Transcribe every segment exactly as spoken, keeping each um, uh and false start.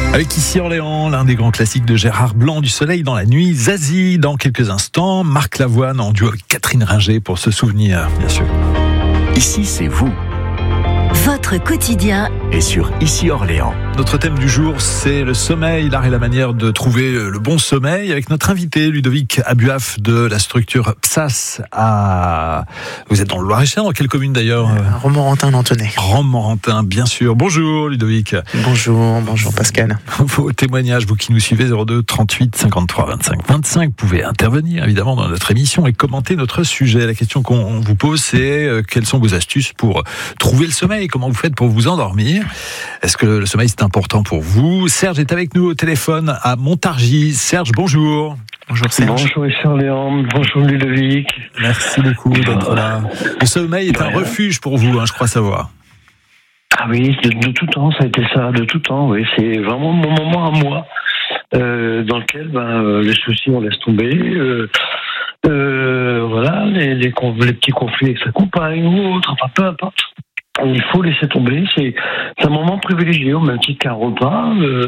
Avec Ici Orléans, l'un des grands classiques de Gérard Blanc, Du soleil dans la nuit, Zazie dans quelques instants, Marc Lavoine en duo avec Catherine Ringer pour se souvenir, bien sûr. Ici, c'est vous. Votre quotidien Et sur Ici Orléans. Notre thème du jour, c'est le sommeil, l'art et la manière de trouver le bon sommeil, avec notre invité Ludovic Abuaf de la structure P S A S à... Vous êtes dans le Loir-et-Cher, dans quelle commune d'ailleurs? Romorantin-Lanthenay. Romorantin, bien sûr. Bonjour Ludovic. Bonjour, bonjour Pascal. Vos témoignages, vous qui nous suivez, zéro deux trente-huit cinquante-trois vingt-cinq vingt-cinq, vous pouvez intervenir évidemment dans notre émission et commenter notre sujet. La question qu'on vous pose, c'est euh, quelles sont vos astuces pour trouver le sommeil? Comment vous faites pour vous endormir? Est-ce que le sommeil c'est important pour vous? Serge est avec nous au téléphone à Montargis. Serge, bonjour. Bonjour Serge. Bonjour Ici Orléans, bonjour Ludovic. Merci beaucoup d'être là. Le sommeil est un refuge pour vous, hein, je crois savoir. Ah oui, de, de tout temps, ça a été ça, de tout temps, oui. C'est vraiment mon moment à moi, euh, dans lequel ben, euh, les soucis, on laisse tomber. Euh, euh, voilà, les, les, les petits conflits avec sa compagne ou autre, enfin peu importe. Il faut laisser tomber, c'est, c'est un moment privilégié, au même titre qu'un repas. Euh,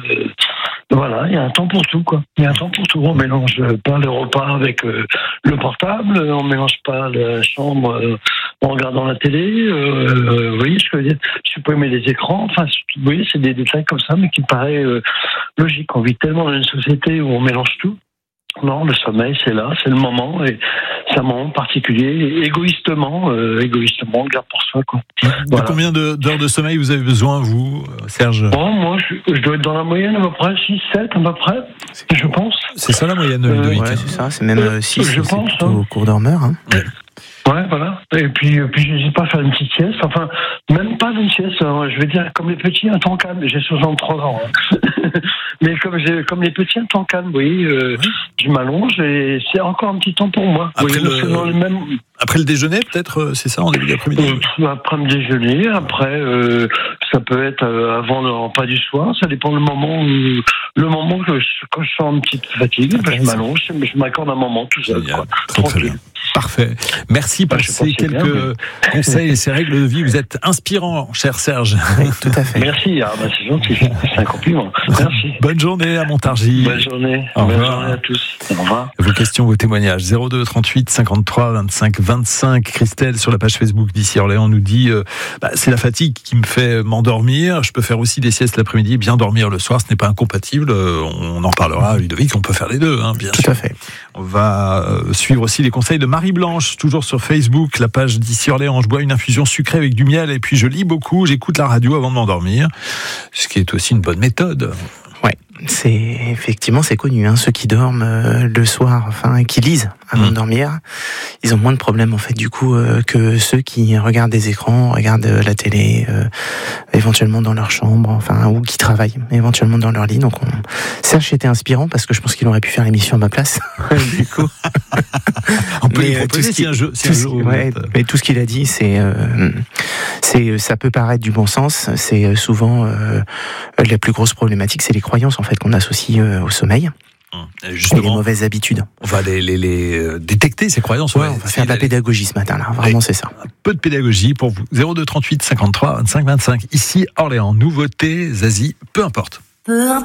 voilà, il y a un temps pour tout, quoi. Il y a un temps pour tout. On mélange pas le repas avec euh, le portable, on mélange pas la chambre euh, en regardant la télé. Euh, vous voyez ce que je veux dire? Supprimer les écrans. Enfin, vous voyez, c'est des détails comme ça, mais qui me paraît euh, logique. On vit tellement dans une société où on mélange tout. Non, le sommeil, c'est là, c'est le moment, et c'est un moment particulier, égoïstement, euh, égoïstement, on le garde pour soi, quoi. De Voilà. combien de, d'heures de sommeil vous avez besoin, vous, Serge? Bon, moi, je, je dois être dans la moyenne à peu près, six sept à peu près, je pense. C'est ça la moyenne, Euh, Ludovic? Ouais, c'est ça, c'est même Euh, six, je c'est pense, plutôt hein. au cours dormeur. Hein. Ouais, voilà. Et puis, euh, puis j'hésite pas à faire une petite sieste. Enfin, même pas une sieste. Hein. Je vais dire, comme les petits, un temps calme. J'ai soixante-trois ans. Hein. Mais comme j'ai, comme les petits, un temps calme, vous voyez, euh, je m'allonge et c'est encore un petit temps pour moi. Après Vous voyez, le- c'est dans le même, Après le déjeuner, peut-être, c'est ça, en début d'après-midi? euh, après le déjeuner, après, euh, ça peut être euh, avant le repas du soir. Ça dépend le moment où, le moment que je, quand je sens une petite fatigue, ben, je m'allonge, je m'accorde un moment tout seul, Génial. quoi. Très, très bien. Parfait. Merci pour Bah, je ces pense que c'est quelques bien, conseils et ces règles de vie. Vous êtes inspirant, cher Serge. Oui, tout à fait. Merci, ah, bah, c'est gentil, c'est un compliment. Merci. Bonne journée à Montargis. Bonne journée. Au Bonne revoir. journée à tous. Au revoir. Vos questions, vos témoignages. zéro deux trente-huit cinquante-trois vingt-cinq vingt-cinq. Christelle, sur la page Facebook d'Ici Orléans, nous dit euh, bah, c'est la fatigue qui me fait m'endormir. Je peux faire aussi des siestes l'après-midi, bien dormir le soir. Ce n'est pas incompatible. Euh, on en reparlera, Ludovic. On peut faire les deux, hein, bien Tout sûr. à fait. On va euh, suivre aussi les conseils de Marie Blanche, toujours sur Facebook, la page d'Ici Orléans. Je bois une infusion sucrée avec du miel et puis je lis beaucoup, j'écoute la radio avant de m'endormir, ce qui est aussi une bonne méthode. Ouais, c'est effectivement c'est connu. Hein, ceux qui dorment euh, le soir, enfin qui lisent avant Mmh. de dormir, ils ont moins de problèmes en fait du coup euh, que ceux qui regardent des écrans, regardent euh, la télé, euh, éventuellement dans leur chambre, enfin ou qui travaillent éventuellement dans leur lit. Donc on... Serge était inspirant parce que je pense qu'il aurait pu faire l'émission à ma place. du coup, On peut Mais, lui euh, proposer tout ce si qui- un jeu. Si tout un ce- jour, ouais, vous êtes, euh, mais tout ce qu'il a dit, c'est, euh, c'est, ça peut paraître du bon sens. C'est euh, souvent euh, la plus grosse problématique, c'est les croyances en fait qu'on associe euh, au sommeil et et les justement, mauvaises habitudes. on va les, les, les euh, détecter, ces croyances. Ouais, Ouais, on va essayer faire de la d'aller- pédagogie ce matin là. Vraiment, c'est ça. Un peu de pédagogie pour vous. zéro deux trente-huit cinquante-trois vingt-cinq vingt-cinq. Ici Orléans, nouveauté, Zazie, peu importe. peu